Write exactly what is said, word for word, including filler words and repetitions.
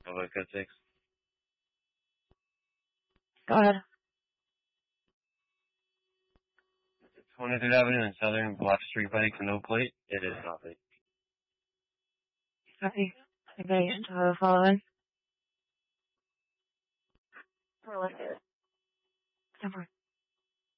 About code six. Go ahead. twenty-third Avenue and Southern, Black Street Bike, no plate. It is not fake. Copy. Anybody into the following? Four one. Number.